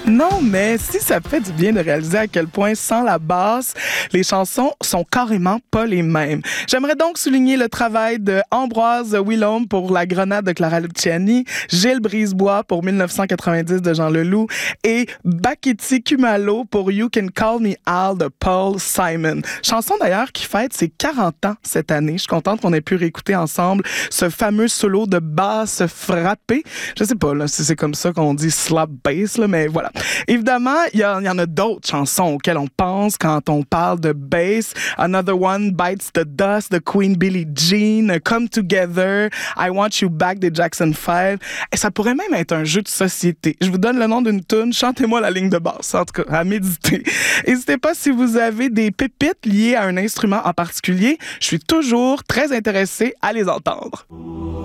Non, mais si ça fait du bien de réaliser à quel point, sans la basse, les chansons sont carrément pas les mêmes. J'aimerais donc souligner le travail de Ambroise Willaume pour La Grenade de Clara Luciani, Gilles Brisebois pour 1990 de Jean Leloup et Bakiti Kumalo pour You Can Call Me Al de Paul Simon. Chanson d'ailleurs qui fête ses 40 ans cette année. Je suis contente qu'on ait pu réécouter ensemble ce fameux solo de basse frappée. Je sais pas là, si c'est comme ça qu'on dit slap bass, là, mais voilà. Évidemment, il y en a d'autres chansons auxquelles on pense quand on parle de bass. Another One Bites the Dust de Queen Billie Jean, Come Together, I Want You Back des Jackson 5. Et ça pourrait même être un jeu de société. Je vous donne le nom d'une tune, chantez-moi la ligne de basse, en tout cas, à méditer. N'hésitez pas si vous avez des pépites liées à un instrument en particulier. Je suis toujours très intéressée à les entendre.